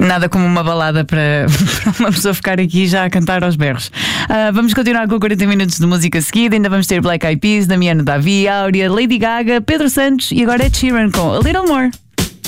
Nada como uma balada para uma pessoa ficar aqui já a cantar aos berros. Vamos continuar com 40 minutos de música seguida. Ainda vamos ter Black Eyed Peas, Damiano Davi, Áurea, Lady Gaga, Pedro Santos e agora Ed Sheeran com A Little More.